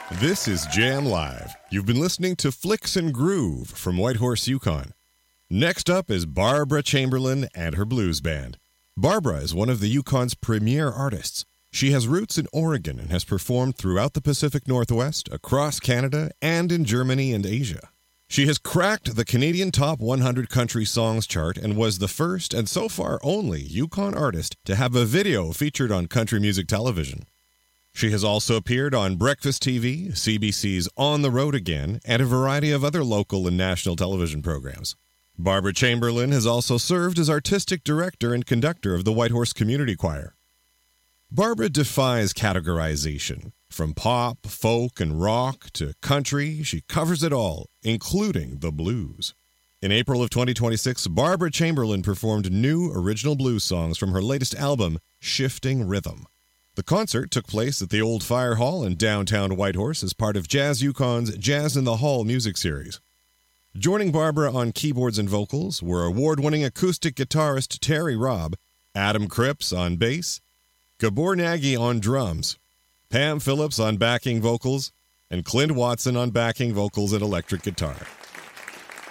This is Jam Live. You've been listening to Flicks and Groove from Whitehorse, Yukon. Next up is Barbara Chamberlain and her blues band. Barbara is one of the Yukon's premier artists. She has roots in Oregon and has performed throughout the Pacific Northwest, across Canada, and in Germany and Asia. She has cracked the Canadian Top 100 Country Songs chart and was the first and so far only Yukon artist to have a video featured on country music television. She has also appeared on Breakfast TV, CBC's On the Road Again, and a variety of other local and national television programs. Barbara Chamberlain has also served as artistic director and conductor of the Whitehorse Community Choir. Barbara defies categorization. From pop, folk, and rock to country, she covers it all, including the blues. In April of 2026, Barbara Chamberlain performed new original blues songs from her latest album, Shifting Rhythm. The concert took place at the Old Fire Hall in downtown Whitehorse as part of Jazz Yukon's Jazz in the Hall music series. Joining Barbara on keyboards and vocals were award-winning acoustic guitarist Terry Robb, Adam Cripps on bass, Gabor Nagy on drums, Pam Phillips on backing vocals, and Clint Watson on backing vocals and electric guitar.